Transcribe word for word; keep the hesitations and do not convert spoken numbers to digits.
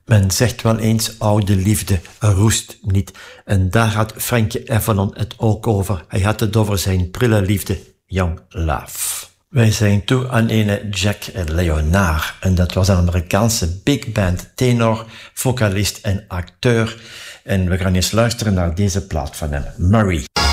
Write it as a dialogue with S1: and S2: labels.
S1: Men zegt wel eens, oude liefde roest niet. En daar had Frankie Avalon het ook over. Hij had het over zijn prille liefde, Young Love. Wij zijn toe aan een Jack Leonard. En dat was een Amerikaanse big band tenor, vocalist en acteur. En we gaan eens luisteren naar deze plaat van hem, Murray.